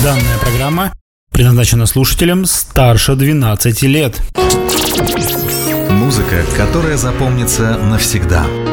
Данная программа предназначена слушателям старше 12 лет. Музыка, которая запомнится навсегда.